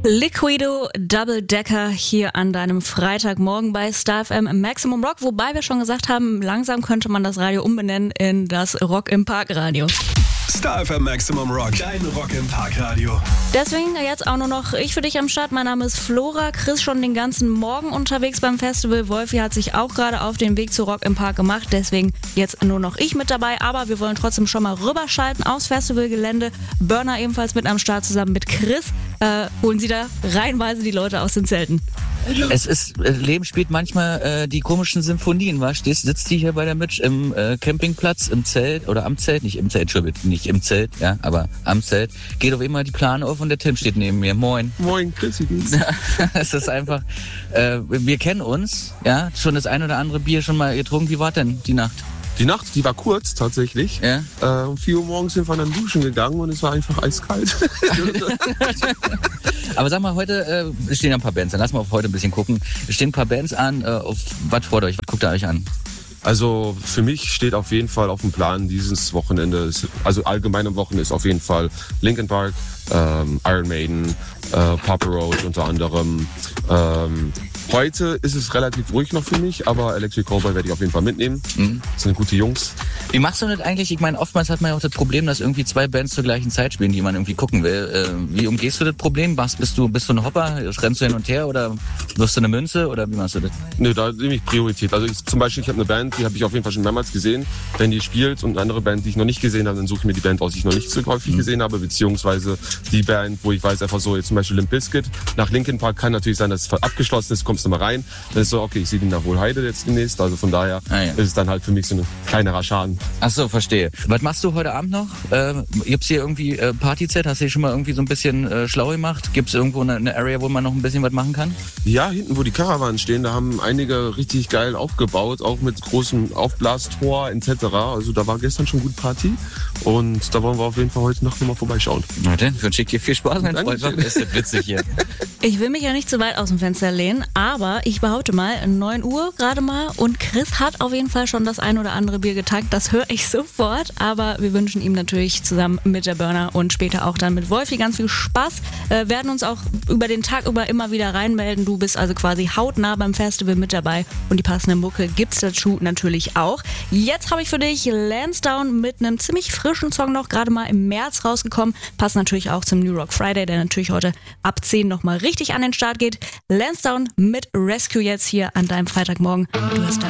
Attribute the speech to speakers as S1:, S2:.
S1: Liquido Double Decker hier an deinem Freitagmorgen bei Star FM Maximum Rock, wobei wir schon gesagt haben, langsam könnte man das Radio umbenennen in das Rock im Park Radio.
S2: Star FM Maximum Rock, dein Rock im Park Radio.
S1: Deswegen jetzt auch nur noch ich für dich am Start. Mein Name ist Flora, Chris schon den ganzen Morgen unterwegs beim Festival. Wolfi hat sich auch gerade auf den Weg zu Rock im Park gemacht, deswegen jetzt nur noch ich mit dabei. Aber wir wollen trotzdem schon mal rüberschalten aufs Festivalgelände. Burner ebenfalls mit am Start zusammen mit Chris. Holen sie da reihenweise die Leute aus den Zelten.
S3: Leben spielt manchmal die komischen Symphonien, sitzt die hier bei der Mitch im Campingplatz, im Zelt, oder am Zelt, nicht im Zelt, nicht im Zelt, ja, aber am Zelt, geht auf einmal die Plane auf und der Tim steht neben mir. Moin.
S4: Moin, Chris, wie geht's?
S3: Es ist einfach, wir kennen uns, ja, schon das ein oder andere Bier schon mal getrunken. Wie war denn die Nacht?
S4: Die Nacht, die war kurz tatsächlich.
S3: Ja?
S4: Um 4 Uhr morgens sind wir dann duschen gegangen und es war einfach eiskalt.
S3: Aber sag mal, heute stehen ja ein paar Bands an. Lass mal auf heute ein bisschen gucken. Es stehen ein paar Bands an. Auf was freut euch? Was guckt ihr euch an?
S4: Also für mich steht auf jeden Fall auf dem Plan dieses Wochenende, also allgemein am Wochenende ist auf jeden Fall Linkin Park, Iron Maiden, Papa Roach unter anderem. Heute ist es relativ ruhig noch für mich, aber Electric Cowboy werde ich auf jeden Fall mitnehmen. Das sind gute Jungs.
S3: Wie machst du das eigentlich? Ich meine, oftmals hat man ja auch das Problem, dass irgendwie 2 Bands zur gleichen Zeit spielen, die man irgendwie gucken will. Wie umgehst du das Problem? Bist du ein Hopper? Rennst du hin und her oder wirfst du eine Münze oder wie machst du das?
S4: Nö, da nehme ich Priorität. Also zum Beispiel, ich habe eine Band, die habe ich auf jeden Fall schon mehrmals gesehen. Wenn die spielt und eine andere Band, die ich noch nicht gesehen habe, dann suche ich mir die Band aus, die ich noch nicht so häufig gesehen habe, beziehungsweise die Band, wo ich weiß einfach so, jetzt zum Beispiel Limp Bizkit. Nach Linkin Park kann natürlich sein, dass es abgeschlossen ist, kommst du mal rein. Dann ist so, okay, ich sehe die nach Wohlheide jetzt demnächst, also von daher ist es dann halt für mich so ein kleinerer Schaden.
S3: Ach so, verstehe. Was machst du heute Abend noch? Gibt's hier irgendwie Partyzeit? Hast du hier schon mal irgendwie so ein bisschen schlau gemacht? Gibt's irgendwo eine Area, wo man noch ein bisschen was machen kann?
S4: Ja, hinten, wo die Caravanen stehen, da haben einige richtig geil aufgebaut, auch mit großem Aufblastor etc. Also da war gestern schon gut Party und da wollen wir auf jeden Fall heute Nacht nochmal vorbeischauen.
S3: Na dann, wünsche ich dir viel Spaß, mein Freund. Ist das witzig hier.
S1: Ich will mich ja nicht zu weit aus dem Fenster lehnen, aber ich behaupte mal, 9 Uhr gerade mal und Chris hat auf jeden Fall schon das ein oder andere Bier getankt, das höre ich sofort, aber wir wünschen ihm natürlich zusammen mit der Burner und später auch dann mit Wolfi ganz viel Spaß, werden uns auch über den Tag über immer wieder reinmelden, du bist also quasi hautnah beim Festival mit dabei und die passende Mucke gibt's dazu natürlich auch. Jetzt habe ich für dich Lansdowne mit einem ziemlich frischen Song noch, gerade mal im März rausgekommen, passt natürlich auch zum New Rock Friday, der natürlich heute ab 10 nochmal richtig an den Start geht. Lansdowne mit Rescue jetzt hier an deinem Freitagmorgen. Du hast